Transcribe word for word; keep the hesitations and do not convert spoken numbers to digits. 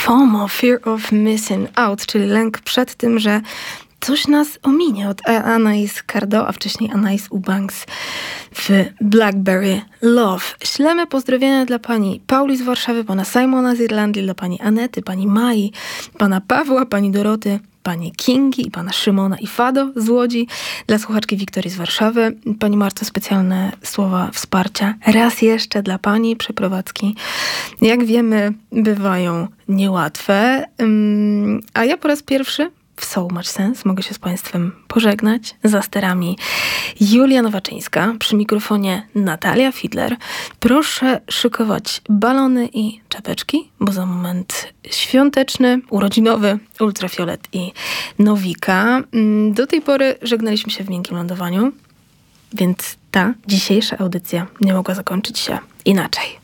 FOMO, Fear of Missing Out, czyli lęk przed tym, że coś nas ominie, od Anais Cardot, a wcześniej Anais Eubanks w Blackberry Love. Ślemy pozdrowienia dla pani Pauli z Warszawy, pana Simona z Irlandii, dla pani Anety, pani Mai, pana Pawła, pani Doroty, pani Kingi i pana Szymona i Fado z Łodzi, dla słuchaczki Wiktorii z Warszawy. Pani Marto, specjalne słowa wsparcia. Raz jeszcze dla pani przeprowadzki. Jak wiemy, bywają niełatwe, a ja po raz pierwszy w So Much Sense mogę się z państwem pożegnać. Za sterami Julia Nowaczyńska, przy mikrofonie Natalia Fidler. Proszę szykować balony i czapeczki, bo za moment świąteczny, urodzinowy Ultrafiolet i Nowika. Do tej pory żegnaliśmy się w miękkim lądowaniu, więc ta dzisiejsza audycja nie mogła zakończyć się inaczej.